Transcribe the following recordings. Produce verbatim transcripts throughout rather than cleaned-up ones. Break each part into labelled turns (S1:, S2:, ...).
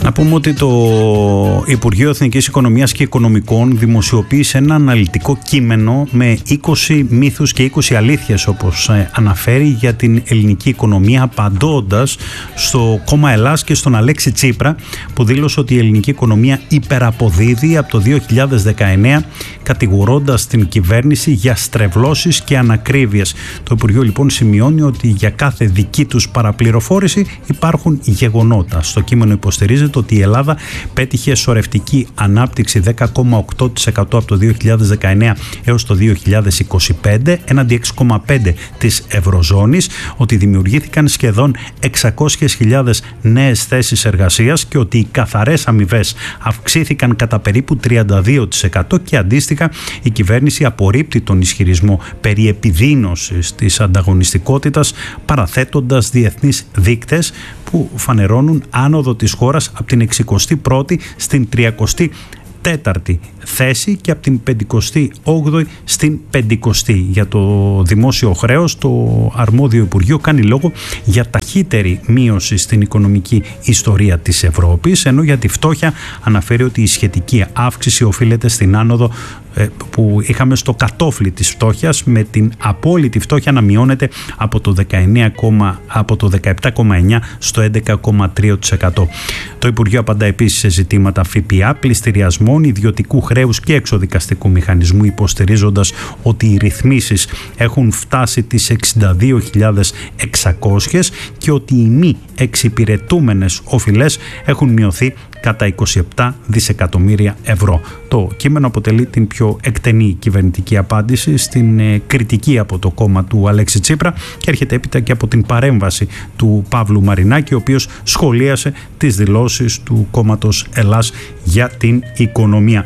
S1: Να πούμε ότι το Υπουργείο Εθνικής Οικονομίας και Οικονομικών δημοσιοποίησε ένα αναλυτικό κείμενο με είκοσι μύθους και είκοσι αλήθειες, όπως αναφέρει, για την ελληνική οικονομία, απαντώντας στο κόμμα Ελλάς και στον Αλέξη Τσίπρα, που δήλωσε ότι η ελληνική οικονομία υπεραποδίδει από το δύο χιλιάδες δεκαεννέα, κατηγορώντας την κυβέρνηση για στρεβλώσεις και ανακρίβειες. Το Υπουργείο λοιπόν σημειώνει ότι για κάθε δική τους παραπληροφόρηση υπάρχουν γεγονότα. Στο κείμενο υποστηρίζεται ότι η Ελλάδα πέτυχε σωρευτική ανάπτυξη δέκα κόμμα οκτώ τοις εκατό από το δύο χιλιάδες δεκαεννέα έως το δύο χιλιάδες είκοσι πέντε, έναντι έξι κόμμα πέντε τοις εκατό της Ευρωζώνης, ότι δημιουργήθηκαν σχεδόν εξακόσιες χιλιάδες νέες θέσεις εργασίας και ότι οι καθαρές αμοιβές αυξήθηκαν κατά περίπου τριάντα δύο τοις εκατό, και αντίστοιχα η κυβέρνηση απορρίπτει τον ισχυρισμό περί επιδείνωσης της ανταγωνιστικότητας, παραθέτοντας διεθνείς δείκτες που φανερώνουν άνοδο της χώρας από την εξηκοστή πρώτη στην τριακοστή τέταρτη θέση και από την πενηκοστή όγδοη στην πενηκοστή. Για το δημόσιο χρέος, το αρμόδιο Υπουργείο κάνει λόγο για ταχύτερη μείωση στην οικονομική ιστορία της Ευρώπης, ενώ για τη φτώχεια αναφέρει ότι η σχετική αύξηση οφείλεται στην άνοδο που είχαμε στο κατόφλι της φτώχειας, με την απόλυτη φτώχεια να μειώνεται από το, δεκαεννέα, από το δεκαεπτά κόμμα εννέα στο έντεκα κόμμα τρία τοις εκατό. Το Υπουργείο απαντά επίσης σε ζητήματα ΦΠΑ, πληστηριασμών, ιδιωτικού χρέους και εξωδικαστικού μηχανισμού, υποστηρίζοντας ότι οι ρυθμίσεις έχουν φτάσει τις εξήντα δύο χιλιάδες εξακόσιες και ότι οι μη εξυπηρετούμενες οφειλές έχουν μειωθεί κατά είκοσι επτά δισεκατομμύρια ευρώ. Το κείμενο αποτελεί την πιο εκτενή κυβερνητική απάντηση στην ε, κριτική από το κόμμα του Αλέξη Τσίπρα και έρχεται έπειτα και από την παρέμβαση του Παύλου Μαρινάκη, ο οποίος σχολίασε τις δηλώσεις του κόμματος Ελλάς για την οικονομία.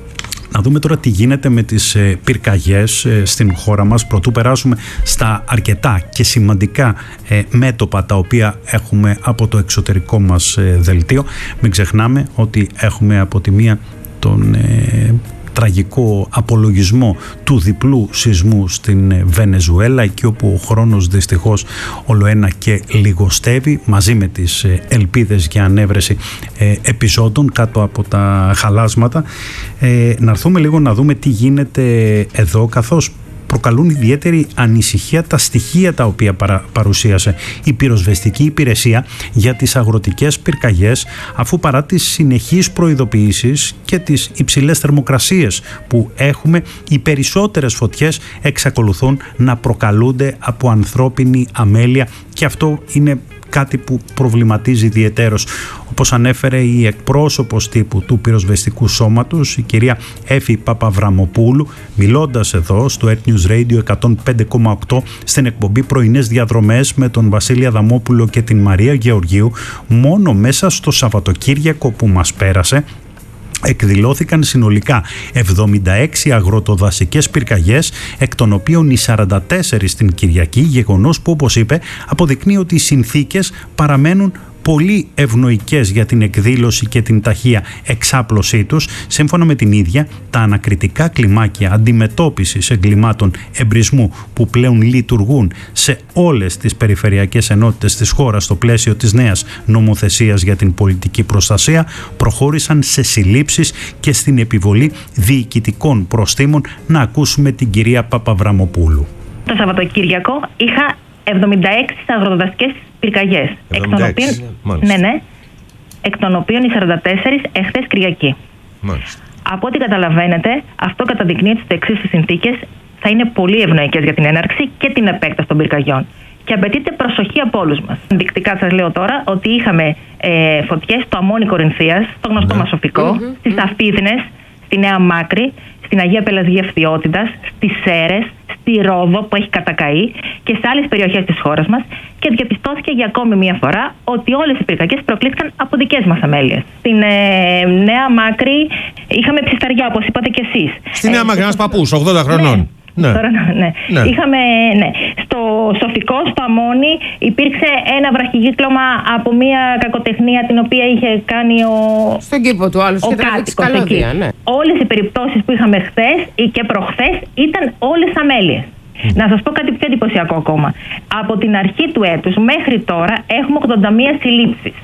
S1: Να δούμε τώρα τι γίνεται με τις ε, πυρκαγιές ε, στην χώρα μας, προτού περάσουμε στα αρκετά και σημαντικά ε, μέτωπα τα οποία έχουμε από το εξωτερικό μας ε, δελτίο. Μην ξεχνάμε ότι έχουμε από τη μία τον ε, τραγικό απολογισμό του διπλού σεισμού στην Βενεζουέλα, εκεί όπου ο χρόνος δυστυχώς ολοένα και λιγοστεύει, μαζί με τις ελπίδες για ανέβρεση ε, επιζώντων κάτω από τα χαλάσματα. Ε, να έρθουμε λίγο να δούμε τι γίνεται εδώ, καθώς προκαλούν ιδιαίτερη ανησυχία τα στοιχεία τα οποία παρα, παρουσίασε η πυροσβεστική υπηρεσία για τις αγροτικές πυρκαγιές, αφού παρά τις συνεχείς προειδοποιήσεις και τις υψηλές θερμοκρασίες που έχουμε, οι περισσότερες φωτιές εξακολουθούν να προκαλούνται από ανθρώπινη αμέλεια, και αυτό είναι κάτι που προβληματίζει ιδιαιτέρως. Όπως ανέφερε η εκπρόσωπος τύπου του πυροσβεστικού σώματος, η κυρία Έφη Παπαβραμοπούλου, μιλώντας εδώ στο Earth News Radio εκατόν πέντε κόμμα οκτώ στην εκπομπή Πρωινές Διαδρομές με τον Βασίλη Αδαμόπουλο και την Μαρία Γεωργίου, μόνο μέσα στο Σαββατοκύριακο που μας πέρασε εκδηλώθηκαν συνολικά εβδομήντα έξι αγροτοδασικές πυρκαγιές, εκ των οποίων οι σαράντα τέσσερις στην Κυριακή, γεγονός που, όπως είπε, αποδεικνύει ότι οι συνθήκες παραμένουν πολύ ευνοϊκές για την εκδήλωση και την ταχεία εξάπλωσή τους. Σύμφωνα με την ίδια, τα ανακριτικά κλιμάκια αντιμετώπισης εγκλημάτων εμπρισμού που πλέον λειτουργούν σε όλες τις περιφερειακές ενότητες της χώρας στο πλαίσιο της νέας νομοθεσίας για την πολιτική προστασία προχώρησαν σε συλλήψεις και στην επιβολή διοικητικών προστίμων. Να ακούσουμε την κυρία Παπαβραμοπούλου.
S2: Το Σαββατοκύριακο είχα εβδομήντα έξι αγροτοδασικές πυρκαγιές, εκ των οποίων, ναι, ναι, εκ των οποίων οι σαράντα τέσσερις εχθές Κυριακή. Μάλιστα. Από ό,τι καταλαβαίνετε, αυτό καταδεικνύει ότι στις εξής συνθήκες θα είναι πολύ ευνοϊκές για την έναρξη και την επέκταση των πυρκαγιών. Και απαιτείται προσοχή από όλους μας. Ενδεικτικά σας λέω τώρα ότι είχαμε ε, φωτιές στο Αμμόνι Κορινθίας, στο γνωστό, ναι, μας Σοφικό, mm-hmm. στις Αφίδνες, στη Νέα Μάκρη, στην Αγία Πελασγία Φθιώτιδας, στις Σέρρες, στη Ρόδο που έχει κατακαεί και σε άλλες περιοχές της χώρας μας, και διαπιστώθηκε για ακόμη μία φορά ότι όλες οι πυρκαγιές προκλήθηκαν από δικές μας αμέλειες. Στην ε, Νέα Μάκρη είχαμε ψισταριά, όπως είπατε κι εσείς.
S3: Στη Νέα Μάκρη, ένας παππούς, ογδόντα χρονών.
S2: Ναι. Ναι. Τώρα, ναι. Ναι. Είχαμε, ναι. Στο Σοφικό, στο Αμμόνι, υπήρξε ένα βραχικύκλωμα από μια κακοτεχνία την οποία είχε κάνει ο,
S4: στον κήπο του άλλου,
S2: ο κάτοικος εκεί. Ναι. Όλες οι περιπτώσεις που είχαμε χθες ή και προχθές ήταν όλες αμέλειες. Mm. Να σας πω κάτι πιο εντυπωσιακό ακόμα. Από την αρχή του έτους μέχρι τώρα έχουμε ογδόντα μία συλλήψεις.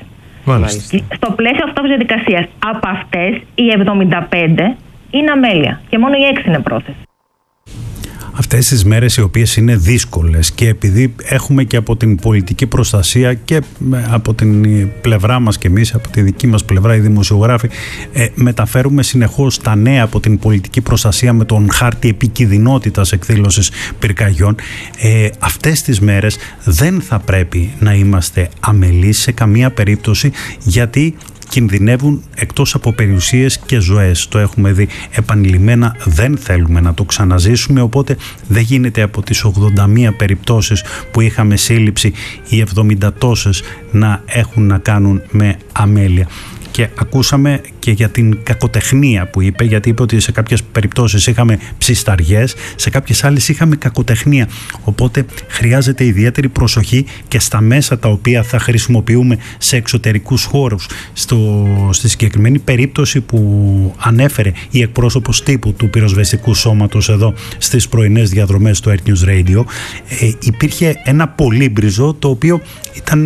S3: Μάλιστα.
S2: Στο πλαίσιο αυτής της διαδικασίας, από αυτές οι εβδομήντα πέντε είναι αμέλεια και μόνο οι έξι είναι πρόθεση.
S1: Αυτές τις μέρες οι οποίες είναι δύσκολες και επειδή έχουμε και από την πολιτική προστασία και από την πλευρά μας και εμείς, από τη δική μας πλευρά οι δημοσιογράφοι, ε, μεταφέρουμε συνεχώς τα νέα από την πολιτική προστασία με τον χάρτη επικινδυνότητας εκδήλωσης πυρκαγιών, ε, αυτές τις μέρες δεν θα πρέπει να είμαστε αμελείς σε καμία περίπτωση, γιατί κινδυνεύουν εκτός από περιουσίες και ζωές. Το έχουμε δει επανειλημμένα, δεν θέλουμε να το ξαναζήσουμε, οπότε δεν γίνεται από τις ογδόντα μία περιπτώσεις που είχαμε σύλληψη οι εβδομήντα τόσες να έχουν να κάνουν με αμέλεια. Και ακούσαμε και για την κακοτεχνία που είπε, γιατί είπε ότι σε κάποιες περιπτώσεις είχαμε ψισταριές, σε κάποιες άλλες είχαμε κακοτεχνία. Οπότε χρειάζεται ιδιαίτερη προσοχή και στα μέσα τα οποία θα χρησιμοποιούμε σε εξωτερικούς χώρους. Στο, στη συγκεκριμένη περίπτωση που ανέφερε η εκπρόσωπος τύπου του πυροσβεστικού σώματος εδώ στις πρωινές διαδρομές του Earth News Radio, ε, υπήρχε ένα πολύμπριζο το οποίο ήταν